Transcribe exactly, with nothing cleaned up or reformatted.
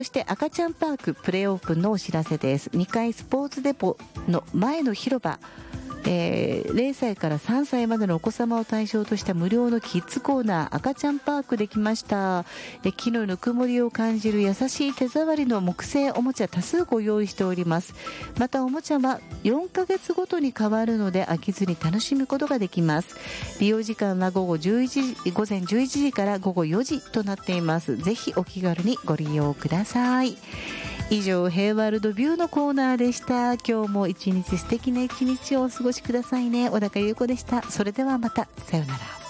そして赤ちゃんパークプレオープンのお知らせです。にかいスポーツデポの前の広場、えー、れいさいからさんさいまでのお子様を対象とした無料のキッズコーナー赤ちゃんパークできました。で、木のぬくもりを感じる優しい手触りの木製おもちゃ多数ご用意しております。またおもちゃはよんかげつごとに変わるので飽きずに楽しむことができます。利用時間は午後じゅういちじ午前じゅういちじから午後よじとなっています。ぜひお気軽にご利用ください。以上、ヘイワールドビューのコーナーでした。今日も一日素敵な一日をお過ごしくださいね。小高優子でした。それではまた、さようなら。